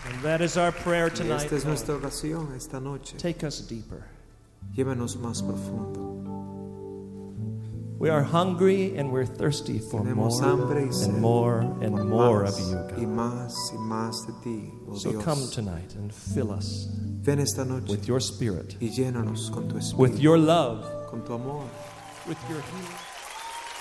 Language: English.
And that is our prayer Y tonight. esta es Lord. nuestra oración esta noche. Take us deeper. Llévanos más profundo. We are hungry and we're thirsty for Tenemos more hambre y sed and more and por more más of you, y God. más de ti, oh So Dios. come tonight and fill us Ven esta noche with your spirit, y llénanos con tu espíritu, with your love, con tu amor, with your healing.